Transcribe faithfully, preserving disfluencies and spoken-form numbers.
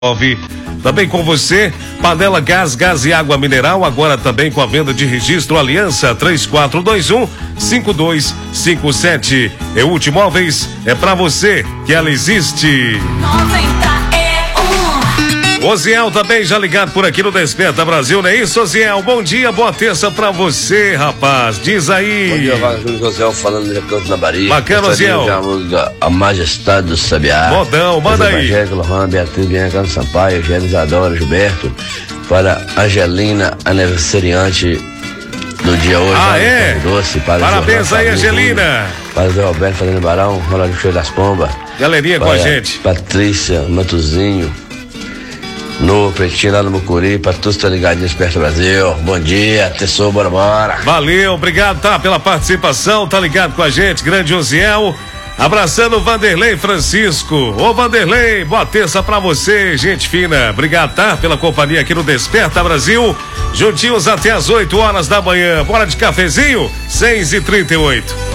Também com você, Panela Gás, Gás e Água Mineral, agora também com a venda de registro Aliança três quatro dois um, cinco dois cinco sete. E Multimóveis é pra você que ela existe. Oziel também já ligado por aqui no Desperta Brasil, não é isso, Oziel? Bom dia, boa terça pra você, rapaz. Diz aí. Bom dia, Wagner Oziel falando de Recanto na Bahia. Bacana, Oziel. A Majestade do Sabiá. Modão, manda aí. Angélica, Lohan, Beatriz, Bianca Sampaio, Gênesis Isadora, Gilberto. Para Angelina, aniversariante do dia hoje. Ah, é? Doce, para Parabéns aí, Angelina. Para o Zé Roberto, Fazendo Barão, Ronaldo Cheio das Pombas. Galerinha com a gente. Patrícia Matuzinho. No Pretinho lá no Mucuri, para todos que estão ligadinhos perto do Brasil. Bom dia, Tessô, bora, bora. Valeu, obrigado, tá, pela participação, tá ligado com a gente, grande Oziel. Abraçando o Vanderlei Francisco. Ô Vanderlei, boa terça pra você, gente fina. Obrigado, tá, pela companhia aqui no Desperta Brasil. Juntinhos até as oito horas da manhã. Bora de cafezinho? seis e trinta e oito.